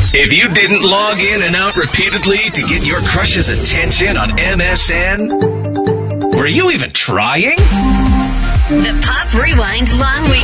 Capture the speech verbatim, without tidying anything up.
If you didn't log in and out repeatedly to get your crush's attention on M S N, were you even trying? The Pop Rewind Long Weekend.